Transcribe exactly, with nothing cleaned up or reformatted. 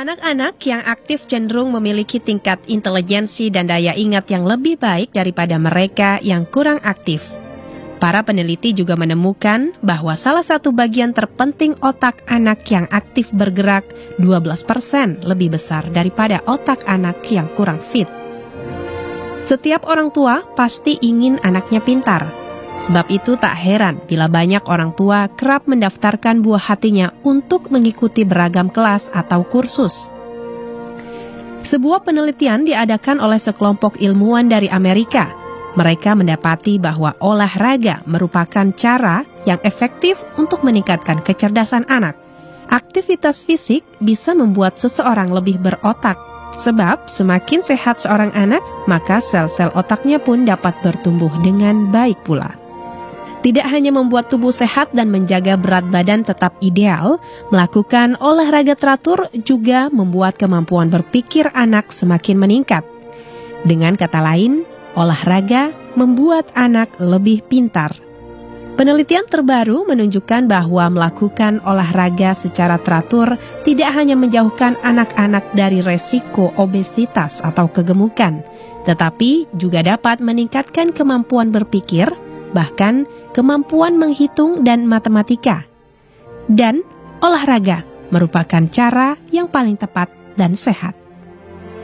Anak-anak yang aktif cenderung memiliki tingkat intelijensi dan daya ingat yang lebih baik daripada mereka yang kurang aktif. Para peneliti juga menemukan bahwa salah satu bagian terpenting otak anak yang aktif bergerak dua belas persen lebih besar daripada otak anak yang kurang fit. Setiap orang tua pasti ingin anaknya pintar. Sebab itu tak heran bila banyak orang tua kerap mendaftarkan buah hatinya untuk mengikuti beragam kelas atau kursus. Sebuah penelitian diadakan oleh sekelompok ilmuwan dari Amerika. Mereka mendapati bahwa olahraga merupakan cara yang efektif untuk meningkatkan kecerdasan anak. Aktivitas fisik bisa membuat seseorang lebih berotak. Sebab semakin sehat seorang anak, maka sel-sel otaknya pun dapat bertumbuh dengan baik pula. Tidak hanya membuat tubuh sehat dan menjaga berat badan tetap ideal, melakukan olahraga teratur juga membuat kemampuan berpikir anak semakin meningkat. Dengan kata lain, olahraga membuat anak lebih pintar. Penelitian terbaru menunjukkan bahwa melakukan olahraga secara teratur tidak hanya menjauhkan anak-anak dari resiko obesitas atau kegemukan, tetapi juga dapat meningkatkan kemampuan berpikir, bahkan kemampuan menghitung dan matematika. Dan olahraga merupakan cara yang paling tepat dan sehat.